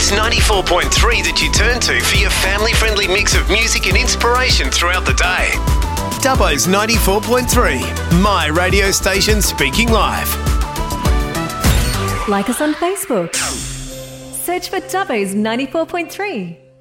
It's 94.3 that you turn to for your family-friendly mix of music and inspiration throughout the day. Dubbo's 94.3, my radio station speaking live. Like us on Facebook. Search for Dubbo's 94.3.